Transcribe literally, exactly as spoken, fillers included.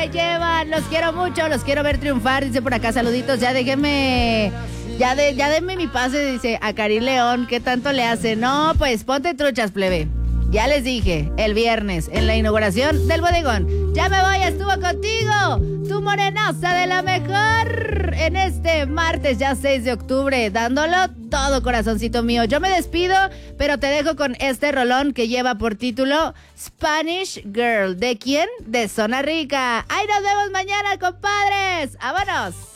se llevan. Los quiero mucho, los quiero ver triunfar. Dice por acá, saluditos. Ya déjenme, ya, de, ya denme mi pase, dice a Cari León. ¿Qué tanto le hace? No, pues ponte truchas, plebe. Ya les dije, el viernes, en la inauguración del bodegón. Ya me voy, estuvo contigo, tu morenaza de la mejor, en este martes ya seis de octubre, dándolo todo, corazoncito mío. Yo me despido, pero te dejo con este rolón que lleva por título Spanish Girl. ¿De quién? De Zona Rica. ¡Ay, nos vemos mañana, compadres! ¡Vámonos!